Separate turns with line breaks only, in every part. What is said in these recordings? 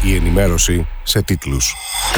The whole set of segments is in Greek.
Η ενημέρωση σε τίτλους.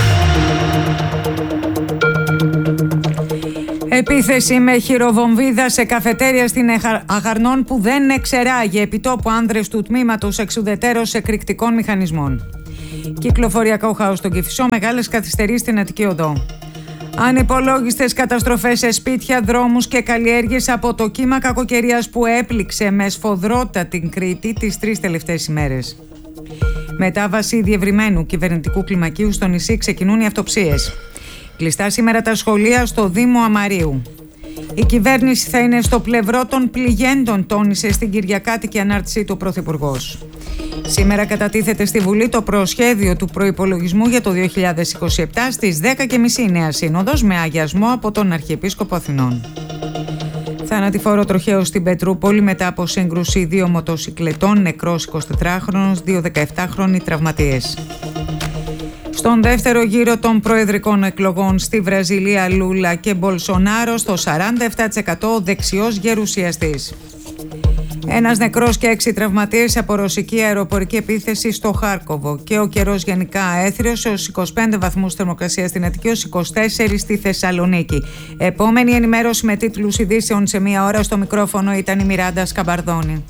Επίθεση με χειροβομβίδα σε καφετέρια στην Αγαρνών που δεν εξεράγει, επιτόπου άνδρες του τμήματος εξουδετέρως εκρηκτικών μηχανισμών. Κυκλοφοριακό χάος στον Κηφισό, μεγάλες καθυστερήσεις στην Αττική Οδό. Ανυπολόγιστες καταστροφές σε σπίτια, δρόμους και καλλιέργειες από το κύμα κακοκαιρίας που έπληξε με σφοδρότητα την Κρήτη τις 3 τελευταίες ημέρες. Μετάβαση διευρυμένου κυβερνητικού κλιμακίου στο νησί, ξεκινούν οι αυτοψίες. Κλειστά σήμερα τα σχολεία στο Δήμο Αμαρίου. Η κυβέρνηση θα είναι στο πλευρό των πληγέντων, τόνισε στην κυριακάτικη ανάρτησή του ο Πρωθυπουργός. Σήμερα κατατίθεται στη Βουλή το προσχέδιο του προϋπολογισμού για το 2027 στις 10.30 νέα σύνοδος με αγιασμό από τον Αρχιεπίσκοπο Αθηνών. Θανατηφόρο τροχαίο στην Πετρούπολη μετά από σύγκρουση 2 μοτοσικλετών, νεκρός 24χρονος, 2 17χρονοι τραυματίες. Στον δεύτερο γύρο των προεδρικών εκλογών στη Βραζιλία, Λούλα και Μπολσονάρο στο 47% δεξιός γερουσιαστής. Ένας νεκρός και 6 τραυματίες από ρωσική αεροπορική επίθεση στο Χάρκοβο και ο καιρός γενικά έθριος έως 25 βαθμούς θερμοκρασίας στην Αττική, ως 24 στη Θεσσαλονίκη. Επόμενη ενημέρωση με τίτλους ειδήσεων σε 1 ώρα. Στο μικρόφωνο ήταν η Μιράντα Σκαμπαρδόνη.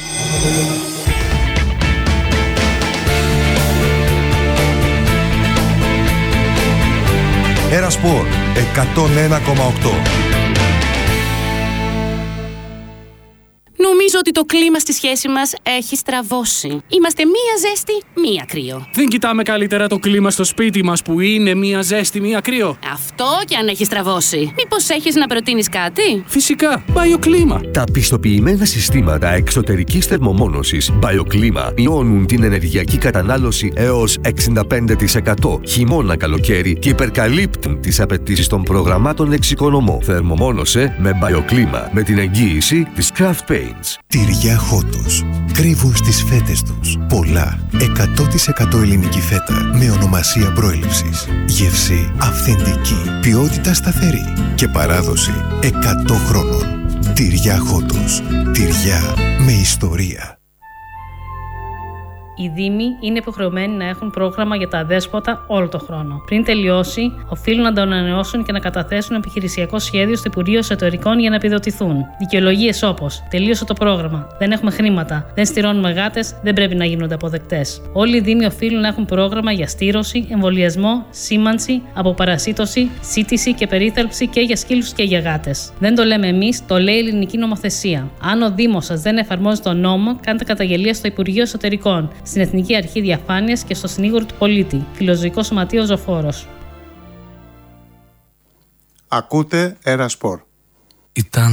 Ερασπορ 101,8.
Νομίζω ότι το κλίμα στη σχέση μας έχει στραβώσει. Είμαστε μία ζέστη, μία κρύο.
Δεν κοιτάμε καλύτερα το κλίμα στο σπίτι μας που είναι μία ζέστη, μία κρύο?
Αυτό κι αν έχει στραβώσει. Μήπως έχεις να προτείνεις κάτι?
Φυσικά, BioClima.
Τα πιστοποιημένα συστήματα εξωτερικής θερμομόνωσης BioClima μειώνουν την ενεργειακή κατανάλωση έως 65% χειμώνα-καλοκαίρι και υπερκαλύπτουν τις απαιτήσεις των προγραμμάτων εξοικονομώ. Θερμομόνωσε με BioClima με την εγγύηση της Craft Paints.
Τυριά Χότος. Κρύβουν στις φέτες τους πολλά 100% ελληνική φέτα με ονομασία προέλευσης. Γεύση αυθεντική, ποιότητα σταθερή και παράδοση 100 χρόνων. Τυριά Χότος. Τυριά με ιστορία.
Οι Δήμοι είναι υποχρεωμένοι να έχουν πρόγραμμα για τα αδέσποτα όλο το χρόνο. Πριν τελειώσει, οφείλουν να το ανανεώσουν και να καταθέσουν επιχειρησιακό σχέδιο στο Υπουργείο Εσωτερικών για να επιδοτηθούν. Δικαιολογίες όπως τελείωσε το πρόγραμμα, δεν έχουμε χρήματα, δεν στηρώνουμε γάτες, δεν πρέπει να γίνονται αποδεκτές. Όλοι οι Δήμοι οφείλουν να έχουν πρόγραμμα για στήρωση, εμβολιασμό, σήμανση, αποπαρασίτωση, σύτηση και περίθαλψη και για σκύλους και για γάτες. Δεν το λέμε εμείς, το λέει η ελληνική νομοθεσία. Αν ο Δήμος σας δεν εφαρμόζει τον νόμο, κάντε καταγγελία στο Υπουργείο Εσωτερικών, στην Εθνική Αρχή Διαφάνειας και στο Συνήγορο του Πολίτη. Φιλοζωικό Σωματείο Ζωφόρος.
Ακούτε Ερασπορ.